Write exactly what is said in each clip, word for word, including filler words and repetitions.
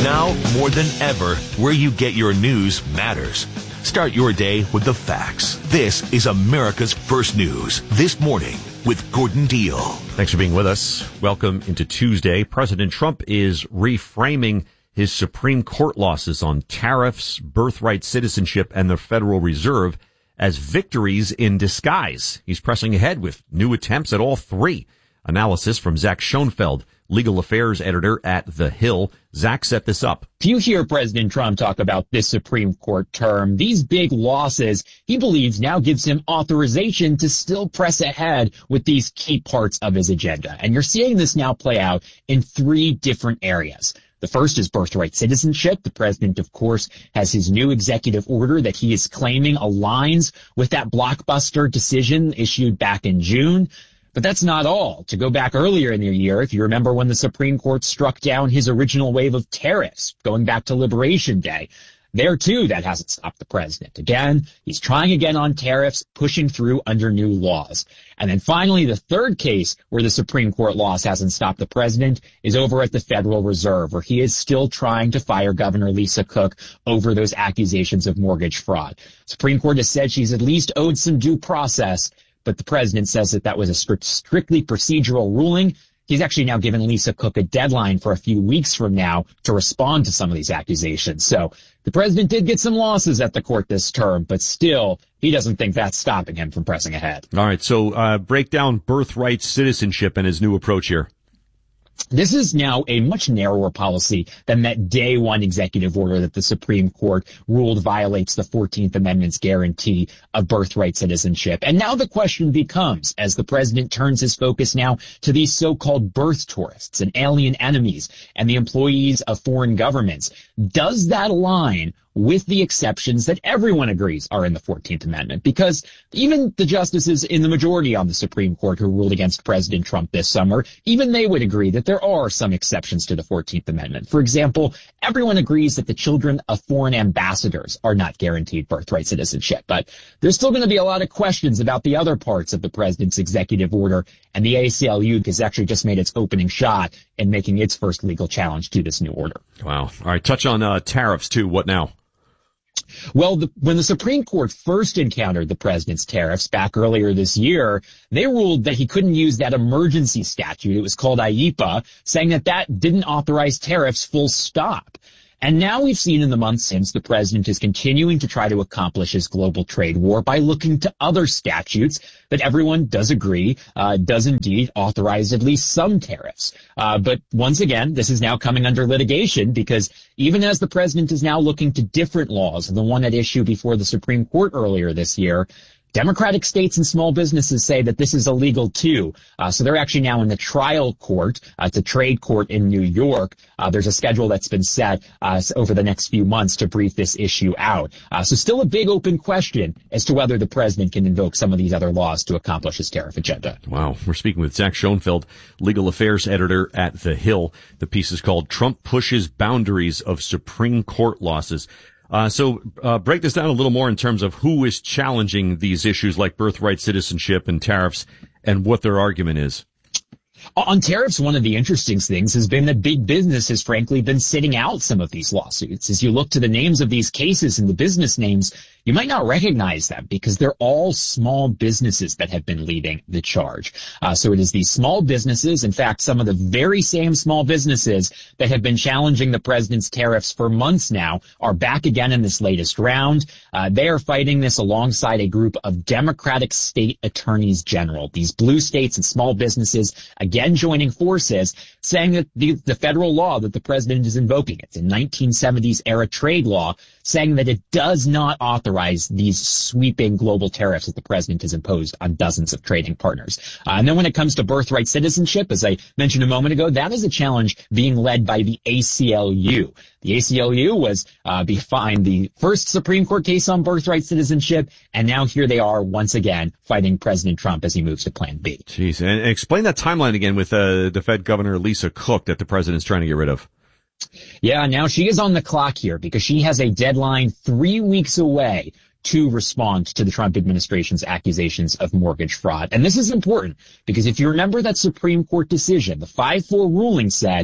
Now, more than ever, where you get your news matters. Start your day with the facts. This is America's First News This Morning with Gordon Deal. Thanks for being with us. Welcome into Tuesday. President Trump is reframing his Supreme Court losses on tariffs, birthright citizenship, and the Federal Reserve as victories in disguise. He's pressing ahead with new attempts at all three. Analysis from Zach Schoenfeld, legal affairs editor at The Hill. Zach set this up. If you hear President Trump talk about this Supreme Court term, these big losses, he believes now gives him authorization to still press ahead with these key parts of his agenda. And you're seeing this now play out in three different areas. The first is birthright citizenship. The president, of course, has his new executive order that he is claiming aligns with that blockbuster decision issued back in June. But that's not all. To go back earlier in the year, if you remember when the Supreme Court struck down his original wave of tariffs, going back to Liberation Day, there too, that hasn't stopped the president. Again, he's trying again on tariffs, pushing through under new laws. And then finally, the third case where the Supreme Court loss hasn't stopped the president is over at the Federal Reserve, where he is still trying to fire Governor Lisa Cook over those accusations of mortgage fraud. Supreme Court has said she's at least owed some due process, but the president says that that was a strict, strictly procedural ruling. He's actually now given Lisa Cook a deadline for a few weeks from now to respond to some of these accusations. So the president did get some losses at the court this term, but still, he doesn't think that's stopping him from pressing ahead. All right, so uh, break down birthright citizenship and his new approach here. This is now a much narrower policy than that day one executive order that the Supreme Court ruled violates the fourteenth Amendment's guarantee of birthright citizenship. And now the question becomes, as the president turns his focus now to these so-called birth tourists and alien enemies and the employees of foreign governments, does that align with the exceptions that everyone agrees are in the fourteenth Amendment? Because even the justices in the majority on the Supreme Court who ruled against President Trump this summer, even they would agree that there are some exceptions to the fourteenth Amendment. For example, everyone agrees that the children of foreign ambassadors are not guaranteed birthright citizenship. But there's still going to be a lot of questions about the other parts of the president's executive order, and the A C L U has actually just made its opening shot in making its first legal challenge to this new order. Wow. All right, touch on uh, tariffs too. What now? Well, the, when the Supreme Court first encountered the president's tariffs back earlier this year, they ruled that he couldn't use that emergency statute. It was called I E P A, saying that that didn't authorize tariffs full stop. And now we've seen in the months since the president is continuing to try to accomplish his global trade war by looking to other statutes that everyone does agree uh, does indeed authorize at least some tariffs. Uh, but once again, this is now coming under litigation because even as the president is now looking to different laws, the one at issue before the Supreme Court earlier this year, Democratic states and small businesses say that this is illegal too. Uh, so they're actually now in the trial court. Uh, it's a trade court in New York. Uh, there's a schedule that's been set uh, over the next few months to brief this issue out. Uh, so still a big open question as to whether the president can invoke some of these other laws to accomplish his tariff agenda. Wow. We're speaking with Zach Schoenfeld, legal affairs editor at The Hill. The piece is called Trump Pushes Boundaries of Supreme Court Losses. Uh, so, uh, break this down a little more in terms of who is challenging these issues like birthright citizenship and tariffs and what their argument is. On tariffs, one of the interesting things has been that big business has frankly been sitting out some of these lawsuits. As you look to the names of these cases and the business names, you might not recognize them because they're all small businesses that have been leading the charge. Uh, so it is these small businesses, in fact, some of the very same small businesses that have been challenging the president's tariffs for months now are back again in this latest round. Uh, they are fighting this alongside a group of Democratic state attorneys general, these blue states and small businesses, again joining forces, saying that the, the federal law that the president is invoking, it's a nineteen seventies era trade law, saying that it does not authorize these sweeping global tariffs that the president has imposed on dozens of trading partners. Uh, and then when it comes to birthright citizenship, as I mentioned a moment ago, that is a challenge being led by the A C L U. The A C L U was uh, behind the first Supreme Court case on birthright citizenship, and now here they are once again fighting President Trump as he moves to Plan B. Jeez, and explain that timeline again with uh, the Fed Governor Lisa Cook that the president's trying to get rid of. Yeah, now she is on the clock here because she has a deadline three weeks away to respond to the Trump administration's accusations of mortgage fraud. And this is important because if you remember that Supreme Court decision, the five four ruling said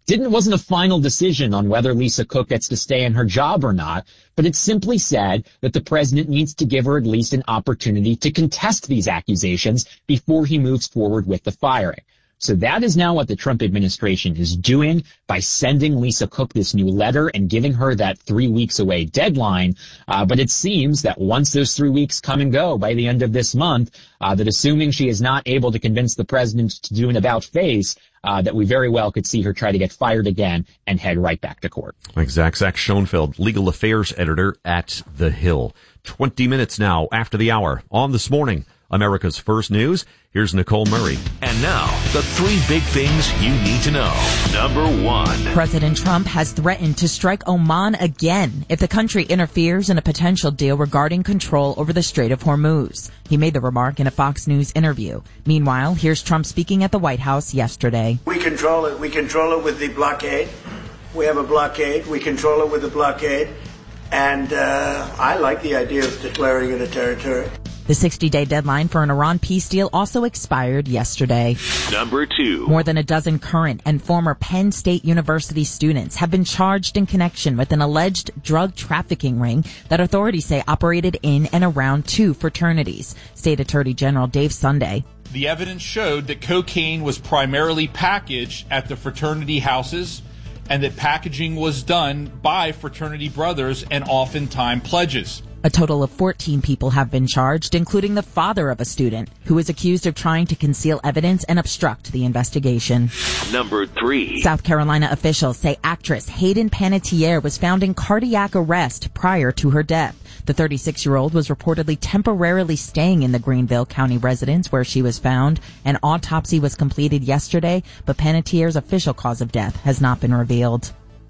didn't wasn't a final decision on whether Lisa Cook gets to stay in her job or not, but it simply said that the president needs to give her at least an opportunity to contest these accusations before he moves forward with the firing. So that is now what the Trump administration is doing by sending Lisa Cook this new letter and giving her that three weeks away deadline. Uh, but it seems that once those three weeks come and go by the end of this month, uh, that assuming she is not able to convince the president to do an about face, uh, that we very well could see her try to get fired again and head right back to court. Like Zach, Zach Schoenfeld, legal affairs editor at The Hill. twenty minutes now after the hour on This Morning, America's First News. Here's Nicole Murray. And now, the three big things you need to know. Number one. President Trump has threatened to strike Oman again if the country interferes in a potential deal regarding control over the Strait of Hormuz. He made the remark in a Fox News interview. Meanwhile, here's Trump speaking at the White House yesterday. We control it. We control it with the blockade. We have a blockade. We control it with the blockade. And uh, I like the idea of declaring it a territory. The sixty-day deadline for an Iran peace deal also expired yesterday. Number two. More than a dozen current and former Penn State University students have been charged in connection with an alleged drug trafficking ring that authorities say operated in and around two fraternities. State Attorney General Dave Sunday. The evidence showed that cocaine was primarily packaged at the fraternity houses and that packaging was done by fraternity brothers and oftentimes pledges. A total of fourteen people have been charged, including the father of a student who is accused of trying to conceal evidence and obstruct the investigation. Number three. South Carolina officials say actress Hayden Panettiere was found in cardiac arrest prior to her death. The thirty-six-year-old was reportedly temporarily staying in the Greenville County residence where she was found. An autopsy was completed yesterday, but Panettiere's official cause of death has not been revealed.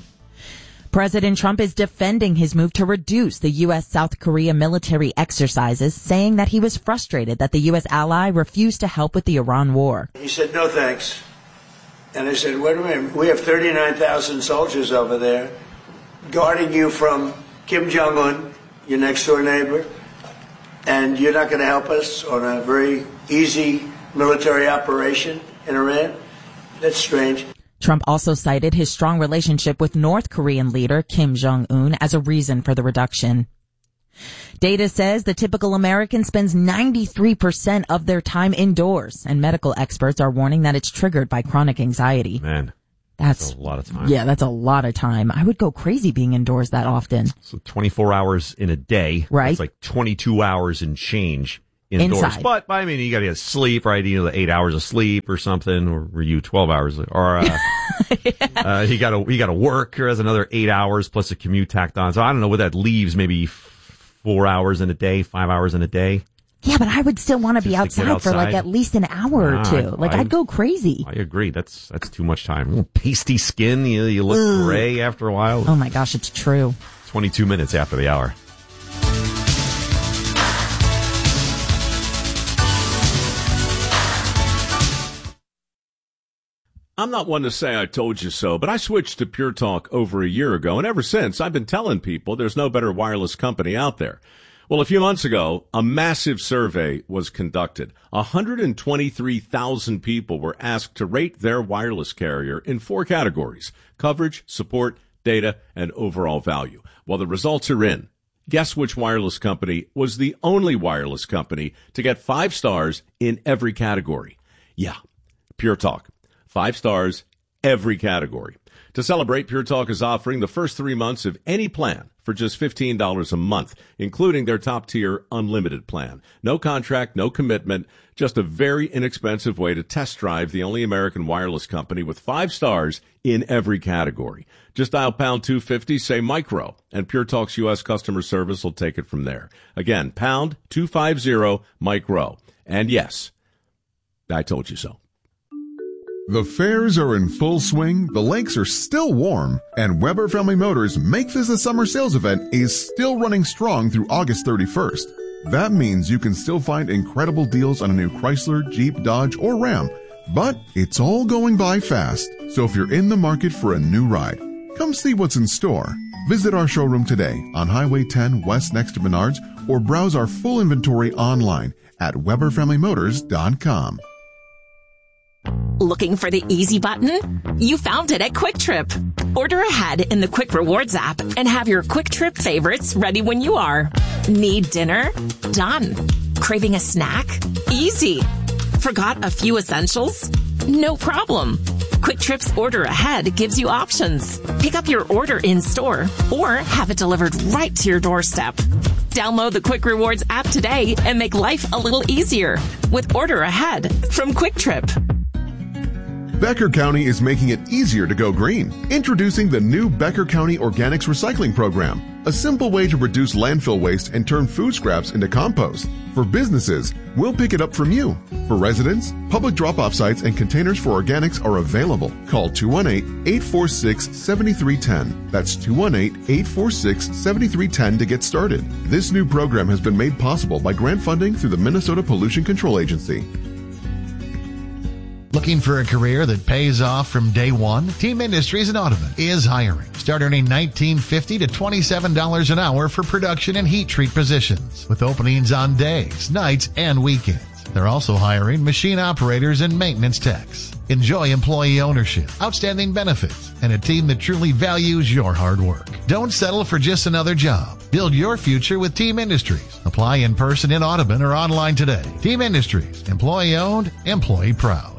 President Trump is defending his move to reduce the U S South Korea military exercises, saying that he was frustrated that the U S ally refused to help with the Iran war. He said, no thanks. And I said, wait a minute, we have thirty-nine thousand soldiers over there guarding you from Kim Jong-un, your next door neighbor, and you're not going to help us on a very easy military operation in Iran? That's strange. Trump also cited his strong relationship with North Korean leader Kim Jong-un as a reason for the reduction. Data says the typical American spends ninety-three percent of their time indoors, and medical experts are warning that it's triggered by chronic anxiety. Man, that's, that's a lot of time. Yeah, that's a lot of time. I would go crazy being indoors that often. So twenty-four hours in a day. Right. It's like twenty-two hours and change indoors. Inside. But, I mean, you got to get sleep, right? You know, the eight hours of sleep or something, or were you twelve hours? Or, uh, yeah. uh, you got to, you got to work, or has another eight hours plus a commute tacked on. So I don't know what that leaves, maybe four hours in a day, five hours in a day. Yeah, but I would still want to be outside, outside for like at least an hour nah, or two. Like I, I'd go crazy. I agree. That's, that's too much time. Pasty skin, you, you look Ugh. gray after a while. Oh my gosh, it's true. twenty-two minutes after the hour. I'm not one to say I told you so, but I switched to Pure Talk over a year ago, and ever since I've been telling people there's no better wireless company out there. Well, a few months ago, a massive survey was conducted. one hundred twenty-three thousand people were asked to rate their wireless carrier in four categories: coverage, support, data, and overall value. Well, the results are in. Guess which wireless company was the only wireless company to get five stars in every category? Yeah, Pure Talk. Five stars, every category. To celebrate, Pure Talk is offering the first three months of any plan for just fifteen dollars a month, including their top-tier unlimited plan. No contract, no commitment, just a very inexpensive way to test drive the only American wireless company with five stars in every category. Just dial pound two fifty, say micro, and Pure Talk's U S customer service will take it from there. Again, pound two fifty, micro. And yes, I told you so. The fairs are in full swing, the lakes are still warm, and Weber Family Motors Make This a Summer Sales event is still running strong through August thirty-first. That means you can still find incredible deals on a new Chrysler, Jeep, Dodge, or Ram. But it's all going by fast, so if you're in the market for a new ride, come see what's in store. Visit our showroom today on Highway ten West next to Menards, or browse our full inventory online at Weber Family Motors dot com. Looking for the easy button? You found it at Quick Trip. Order ahead in the Quick Rewards app and have your Quick Trip favorites ready when you are. Need dinner? Done. Craving a snack? Easy. Forgot a few essentials? No problem. Quick Trip's Order Ahead gives you options. Pick up your order in store or have it delivered right to your doorstep. Download the Quick Rewards app today and make life a little easier with Order Ahead from Quick Trip. Becker County is making it easier to go green. Introducing the new Becker County Organics Recycling Program, a simple way to reduce landfill waste and turn food scraps into compost. For businesses, we'll pick it up from you. For residents, public drop-off sites and containers for organics are available. Call two one eight, eight four six, seven three one zero. That's two one eight, eight four six, seven three one zero to get started. This new program has been made possible by grant funding through the Minnesota Pollution Control Agency. Looking for a career that pays off from day one? Team Industries in Audubon is hiring. Start earning nineteen fifty to twenty-seven dollars an hour for production and heat treat positions, with openings on days, nights, and weekends. They're also hiring machine operators and maintenance techs. Enjoy employee ownership, outstanding benefits, and a team that truly values your hard work. Don't settle for just another job. Build your future with Team Industries. Apply in person in Audubon or online today. Team Industries, employee owned, employee proud.